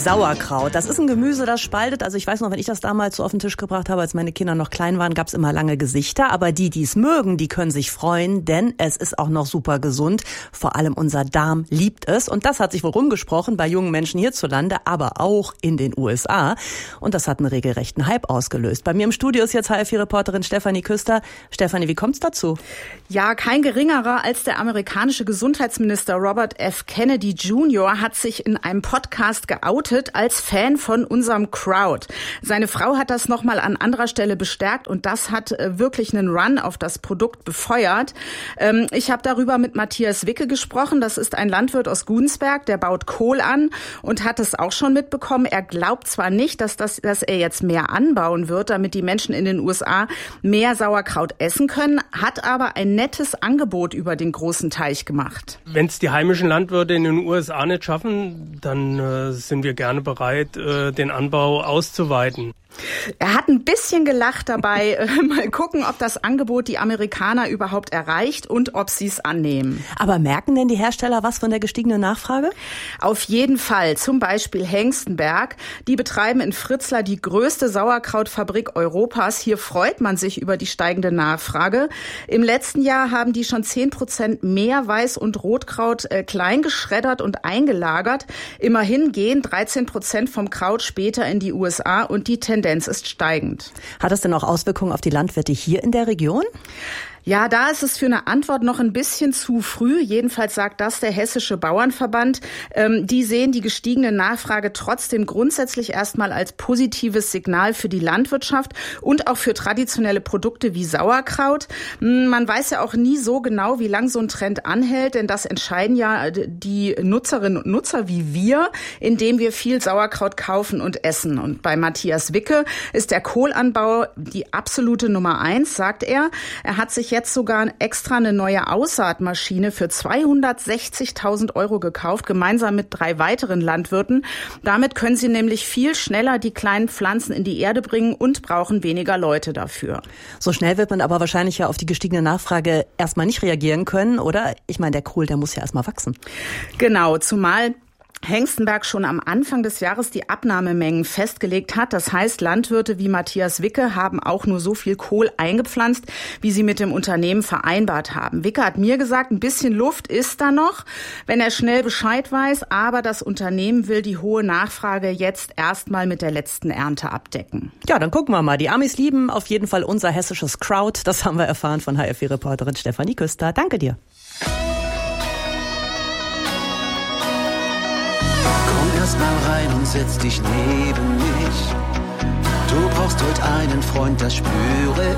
Sauerkraut, das ist ein Gemüse, das spaltet. Also ich weiß noch, wenn ich das damals so auf den Tisch gebracht habe, als meine Kinder noch klein waren, gab es immer lange Gesichter. Aber die es mögen, die können sich freuen, denn es ist auch noch super gesund. Vor allem unser Darm liebt es. Und das hat sich wohl rumgesprochen bei jungen Menschen hierzulande, aber auch in den USA. Und das hat einen regelrechten Hype ausgelöst. Bei mir im Studio ist jetzt HFI-Reporterin Stefanie Küster. Stefanie, wie kommt's dazu? Ja, kein geringerer als der amerikanische Gesundheitsminister Robert F. Kennedy Jr. hat sich in einem Podcast geoutet als Fan von unserem Kraut. Seine Frau hat das nochmal an anderer Stelle bestärkt und das hat wirklich einen Run auf das Produkt befeuert. Ich habe darüber mit Matthias Wicke gesprochen. Das ist ein Landwirt aus Gudensberg, der baut Kohl an und hat es auch schon mitbekommen. Er glaubt zwar nicht, dass er jetzt mehr anbauen wird, damit die Menschen in den USA mehr Sauerkraut essen können, hat aber ein nettes Angebot über den großen Teich gemacht. Wenn es die heimischen Landwirte in den USA nicht schaffen, dann sind wir gerne bereit, den Anbau auszuweiten. Er hat ein bisschen gelacht dabei. Mal gucken, ob das Angebot die Amerikaner überhaupt erreicht und ob sie es annehmen. Aber merken denn die Hersteller was von der gestiegenen Nachfrage? Auf jeden Fall. Zum Beispiel Hengstenberg. Die betreiben in Fritzlar die größte Sauerkrautfabrik Europas. Hier freut man sich über die steigende Nachfrage. Im letzten Jahr haben die schon 10% mehr Weiß- und Rotkraut klein geschreddert und eingelagert. Immerhin gehen 13% vom Kraut später in die USA und die Tendenz ist steigend. Hat es denn auch Auswirkungen auf die Landwirte hier in der Region? Ja, da ist es für eine Antwort noch ein bisschen zu früh. Jedenfalls sagt das der Hessische Bauernverband. Die sehen die gestiegene Nachfrage trotzdem grundsätzlich erstmal als positives Signal für die Landwirtschaft und auch für traditionelle Produkte wie Sauerkraut. Man weiß ja auch nie so genau, wie lang so ein Trend anhält, denn das entscheiden ja die Nutzerinnen und Nutzer wie wir, indem wir viel Sauerkraut kaufen und essen. Und bei Matthias Wicke ist der Kohlanbau die absolute Nummer 1, sagt er. Er hat sich jetzt sogar extra eine neue Aussaatmaschine für 260.000 € gekauft, gemeinsam mit 3 weiteren Landwirten. Damit können sie nämlich viel schneller die kleinen Pflanzen in die Erde bringen und brauchen weniger Leute dafür. So schnell wird man aber wahrscheinlich ja auf die gestiegene Nachfrage erstmal nicht reagieren können, oder? Ich meine, der Kohl, der muss ja erstmal wachsen. Genau, zumal Hengstenberg schon am Anfang des Jahres die Abnahmemengen festgelegt hat. Das heißt, Landwirte wie Matthias Wicke haben auch nur so viel Kohl eingepflanzt, wie sie mit dem Unternehmen vereinbart haben. Wicke hat mir gesagt, ein bisschen Luft ist da noch, wenn er schnell Bescheid weiß. Aber das Unternehmen will die hohe Nachfrage jetzt erstmal mit der letzten Ernte abdecken. Ja, dann gucken wir mal. Die Amis lieben auf jeden Fall unser hessisches Kraut. Das haben wir erfahren von HFI-Reporterin Stefanie Küster. Danke dir. Erst mal rein und setz dich neben mich. Du brauchst heute einen Freund, das spüre